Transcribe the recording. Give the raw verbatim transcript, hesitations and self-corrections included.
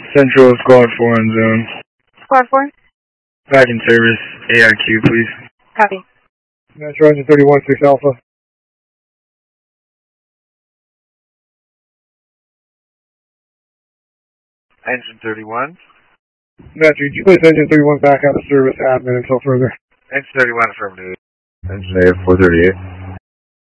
Central Squad four on zone. Squad four? Back in service. A I Q, please. Copy. Metro Engine thirty-one, six Alpha. Engine thirty-one. Metro, did you place Engine thirty-one back out of service admin until further? Engine thirty-one, affirmative. Engine A four thirty-eight.